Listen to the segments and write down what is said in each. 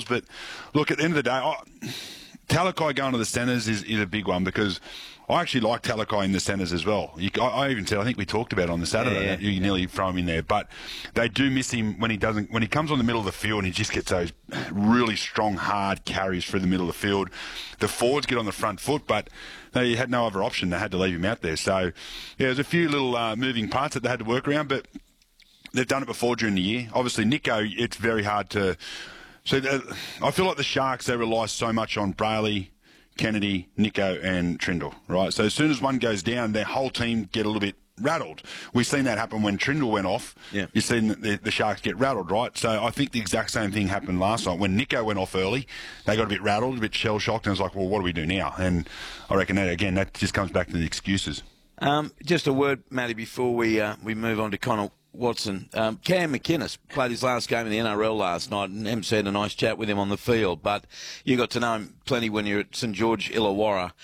goals. But look, at the end of the day, Talakai going to the centres is a big one because I actually like Talakai in the centres as well. I even said, I think we talked about it on the Saturday, that you nearly throw him in there. But they do miss him when he comes on the middle of the field and he just gets those really strong, hard carries through the middle of the field. The forwards get on the front foot, but they had no other option. They had to leave him out there. So, yeah, there's a few little moving parts that they had to work around, but they've done it before during the year. Obviously, Nico, it's very hard to... So I feel like the Sharks, they rely so much on Brayley, Kennedy, Nico and Trindle, right? So as soon as one goes down, their whole team get a little bit rattled. We've seen that happen when Trindle went off. Yeah. You've seen the Sharks get rattled, right? So I think the exact same thing happened last night. When Nico went off early, they got a bit rattled, a bit shell-shocked, and it was like, well, what do we do now? And I reckon that just comes back to the excuses. Just a word, Matty, before we move on to Connor Watson. Cam McInnes played his last game in the NRL last night, and MC had a nice chat with him on the field, but you got to know him plenty when you're at St George Illawarra.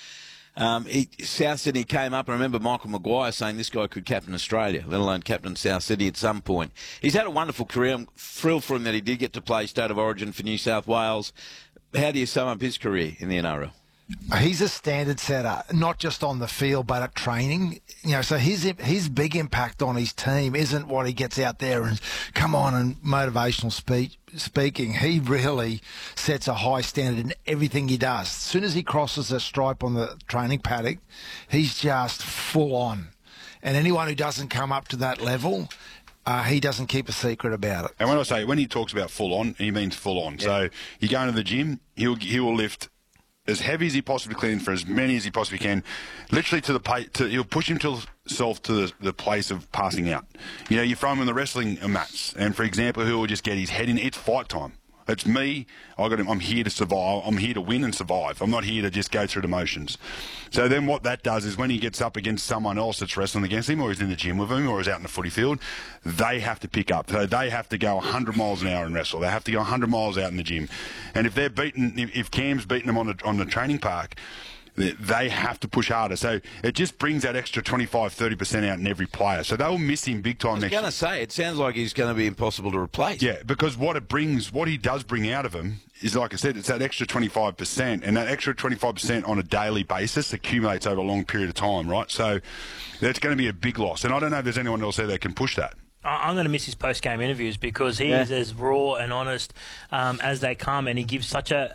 South Sydney came up, and I remember Michael Maguire saying this guy could captain Australia, let alone captain South Sydney at some point. He's had a wonderful career. I'm thrilled for him that he did get to play State of Origin for New South Wales. How do you sum up his career in the NRL? He's a standard setter, not just on the field but at training. You know, so his big impact on his team isn't what he gets out there and come on and motivational speaking. He really sets a high standard in everything he does. As soon as he crosses a stripe on the training paddock, he's just full on. And anyone who doesn't come up to that level, he doesn't keep a secret about it. And when he talks about full on, he means full on. Yeah. So you go into the gym, he will lift as heavy as he possibly can for as many as he possibly can, literally to the plate. He'll push himself to the place of passing out. You know, you throw him in the wrestling mats, and for example, he will just get his head in. It's fight time. It's me. I'm here to survive. I'm here to win and survive. I'm not here to just go through the motions. So then what that does is when he gets up against someone else that's wrestling against him, or he's in the gym with him, or he's out in the footy field, they have to pick up. So they have to go 100 miles an hour and wrestle. They have to go 100 miles out in the gym. And if Cam's beating them on the training park, they have to push harder. So it just brings that extra 25-30% out in every player. So they'll miss him big time next year. I was going to say, it sounds like he's going to be impossible to replace. Yeah, because what he does bring out of him is, like I said, it's that extra 25%. And that extra 25% on a daily basis accumulates over a long period of time, right? So that's going to be a big loss. And I don't know if there's anyone else there that can push that. I'm going to miss his post-game interviews because he is as raw and honest as they come, and he gives such the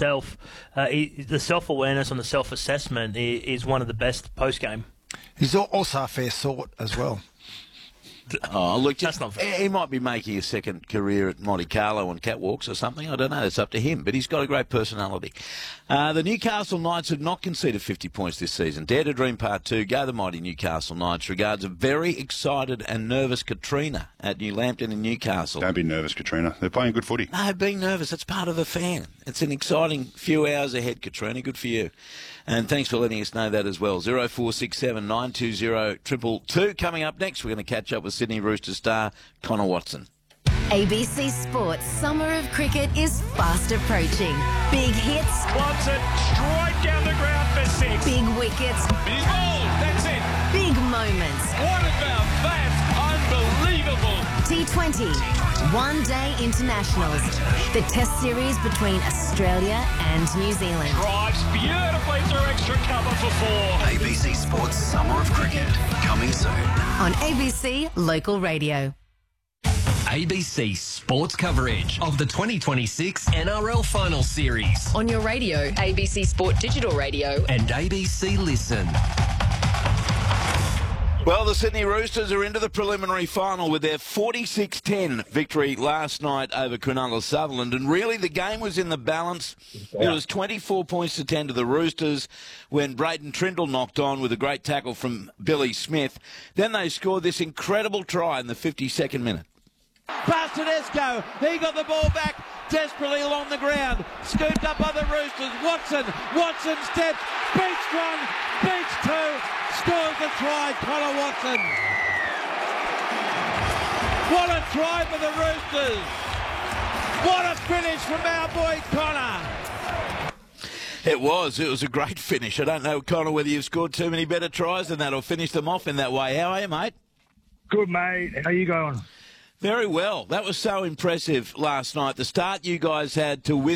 self-awareness and the self-assessment is one of the best post-game. He's also a fair sort as well. Oh, look, that's not fair. He might be making a second career at Monte Carlo on catwalks or something. I don't know. It's up to him. But he's got a great personality. The Newcastle Knights have not conceded 50 points this season. Dare to Dream Part 2. Go the mighty Newcastle Knights. Regards a very excited and nervous Katrina at New Lambton in Newcastle. Don't be nervous, Katrina. They're playing good footy. No, being nervous. It's part of the fan. It's an exciting few hours ahead, Katrina. Good for you. And thanks for letting us know that as well. 0467 920 222. Coming up next, we're going to catch up with Sydney Roosters star Connor Watson. ABC Sports Summer of Cricket is fast approaching. Big hits. Watson straight down the ground for 6. Big wickets. He's bowled. That's it. Big moments. What about that? Unbelievable. T20. One-day internationals. The test series between Australia and New Zealand. Drives beautifully through extra cover for 4. ABC Sports Summer of Cricket. Coming soon. On ABC Local Radio. ABC Sports coverage of the 2026 NRL Final Series. On your radio, ABC Sport Digital Radio. And ABC Listen. Well, the Sydney Roosters are into the preliminary final with their 46-10 victory last night over Cronulla Sutherland. And really, the game was in the balance. It was 24 points to 10 to the Roosters when Braden Trindle knocked on with a great tackle from Billy Smith. Then they scored this incredible try in the 52nd minute. Pass to Tedesco. He got the ball back desperately along the ground. Scooped up by the Roosters. Watson steps. Beats one. Beats two. Scores the try. Connor Watson. What a try for the Roosters. What a finish from our boy Connor. It was a great finish. I don't know, Connor, whether you've scored too many better tries than that or finished them off in that way. How are you, mate? Good, mate. How you going? Very well. That was so impressive last night. The start you guys had to